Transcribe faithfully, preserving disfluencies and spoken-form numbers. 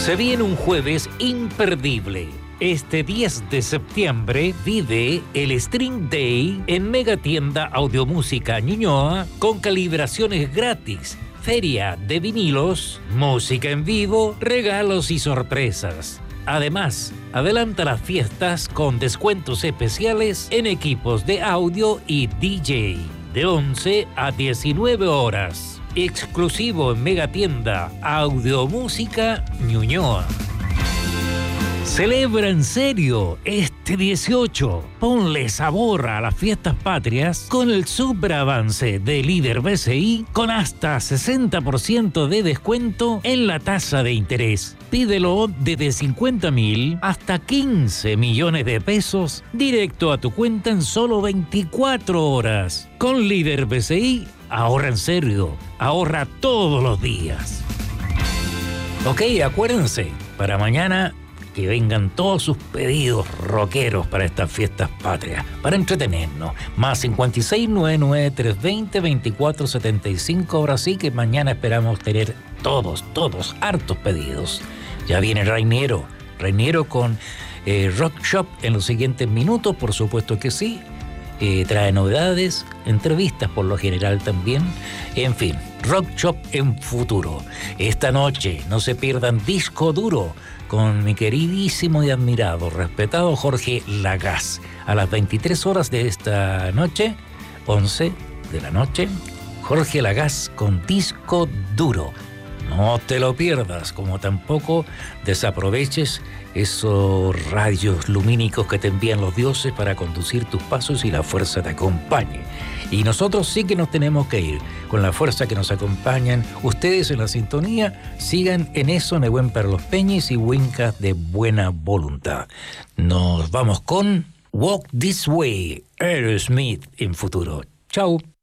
Se viene un jueves imperdible. Este diez de septiembre vive el String Day en Megatienda Audiomúsica Ñuñoa con calibraciones gratis, feria de vinilos, música en vivo, regalos y sorpresas. Además, adelanta las fiestas con descuentos especiales en equipos de audio y D J de once a diecinueve horas. Exclusivo en Megatienda Audiomúsica Ñuñoa. Celebra en serio este dieciocho. Ponle sabor a las fiestas patrias con el superavance de Líder B C I con hasta sesenta por ciento de descuento en la tasa de interés. Pídelo desde cincuenta mil hasta quince millones de pesos directo a tu cuenta en solo veinticuatro horas. Con Líder B C I, ahorra en serio, ahorra todos los días. Ok, acuérdense, para mañana que vengan todos sus pedidos rockeros para estas fiestas patrias, para entretenernos. Más cincuenta y seis, noventa y nueve, trescientos veinte, veinticuatro setenta y cinco. Ahora sí que mañana esperamos tener todos, todos, hartos pedidos. Ya viene Rainiero, Rainiero con eh, Rock Shop en los siguientes minutos, por supuesto que sí. Eh, trae novedades, entrevistas por lo general también. En fin, Rock Shop en futuro. Esta noche no se pierdan Disco Duro con mi queridísimo y admirado, respetado Jorge Lagaz. A las veintitrés horas de esta noche, once de la noche, Jorge Lagaz con Disco Duro. No te lo pierdas, como tampoco desaproveches esos rayos lumínicos que te envían los dioses para conducir tus pasos y la fuerza te acompañe. Y nosotros sí que nos tenemos que ir, con la fuerza que nos acompañan. Ustedes en la sintonía, sigan en eso, Nehuen para los Peñis y Wincas de buena voluntad. Nos vamos con Walk This Way, Aerosmith en futuro. Chao.